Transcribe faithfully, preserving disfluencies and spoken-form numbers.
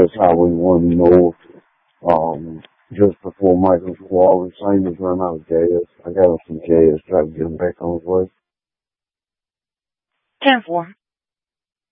just how we want to know, um, just before Michael's call, the same as run out of gas. I got him some gas, try to get him back on his way. ten four.